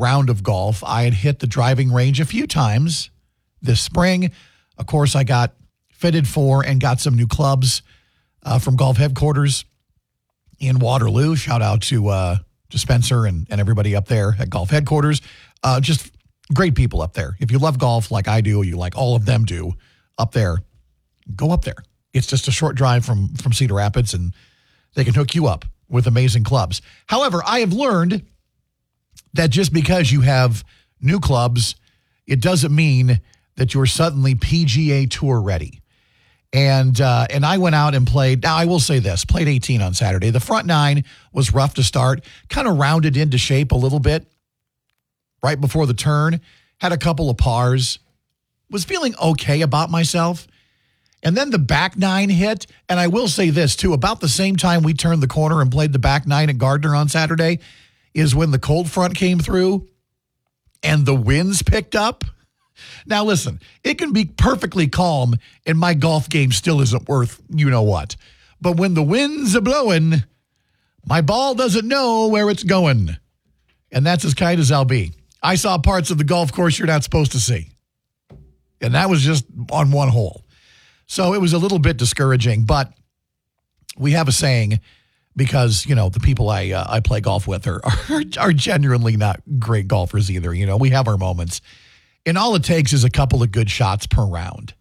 round of golf. I had hit the driving range a few times this spring. Of course, I got fitted for and got some new clubs from Golf Headquarters in Waterloo. Shout out to Spencer and everybody up there at Golf Headquarters. Just great people up there. If you love golf like I do, you like all of them do up there, go up there. It's just a short drive from Cedar Rapids, and they can hook you up with amazing clubs. However, I have learned that just because you have new clubs, it doesn't mean that you're suddenly PGA Tour ready. And I went out and played. Now, I will say this, played 18 on Saturday. The front nine was rough to start, kind of rounded into shape a little bit right before the turn, had a couple of pars, was feeling okay about myself. And then the back nine hit, and I will say this, too, about the same time we turned the corner and played the back nine at Gardner on Saturday is when the cold front came through and the winds picked up. Now, listen, it can be perfectly calm, and my golf game still isn't worth you-know-what. But when the winds are blowing, my ball doesn't know where it's going. And that's as kind as I'll be. I saw parts of the golf course you're not supposed to see. And that was just on one hole. So it was a little bit discouraging, but we have a saying because, the people I play golf with are genuinely not great golfers either. We have our moments. And all it takes is a couple of good shots per round.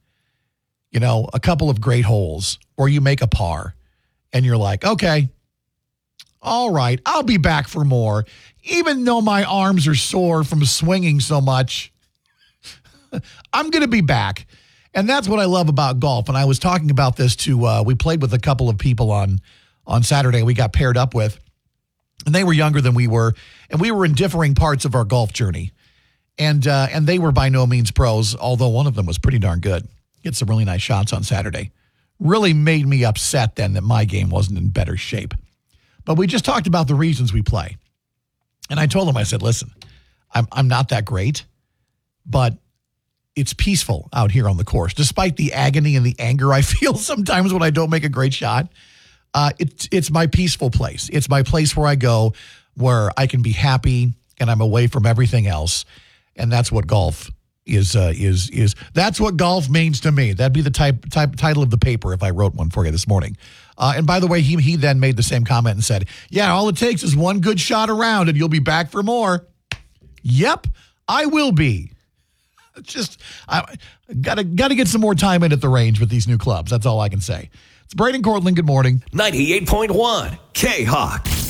A couple of great holes, or you make a par, and you're like, okay, all right, I'll be back for more. Even though my arms are sore from swinging so much, I'm going to be back. And that's what I love about golf. And I was talking about this we played with a couple of people on Saturday we got paired up with, and they were younger than we were, and we were in differing parts of our golf journey. And they were by no means pros, although one of them was pretty darn good. Hit some really nice shots on Saturday. Really made me upset then that my game wasn't in better shape. But we just talked about the reasons we play. And I told him, I said, listen, I'm not that great, but it's peaceful out here on the course. Despite the agony and the anger I feel sometimes when I don't make a great shot, it's my peaceful place. It's my place where I go, where I can be happy and I'm away from everything else. And that's what golf is. That's what golf means to me. That'd be the title of the paper if I wrote one for you this morning. And by the way, he then made the same comment and said, yeah, all it takes is one good shot around and you'll be back for more. Yep, I will be. I gotta get some more time in at the range with these new clubs. That's all I can say. It's Braden Cortland. Good morning. 98.1 K-Hawk.